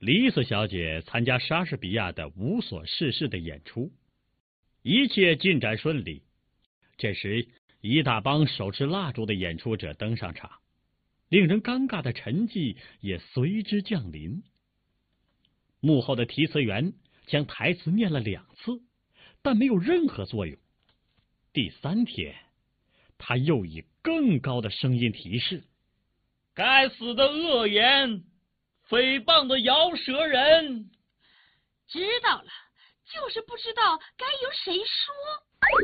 丽丝小姐参加莎士比亚的无所事事的演出，一切进展顺利。这时，一大帮手持蜡烛的演出者登上场，令人尴尬的沉寂也随之降临。幕后的题词员将台词念了2次，但没有任何作用。第3天，他又以更高的声音提示：“ 该死的恶言，诽谤的摇舌人。” 知道了，就是不知道该由谁说。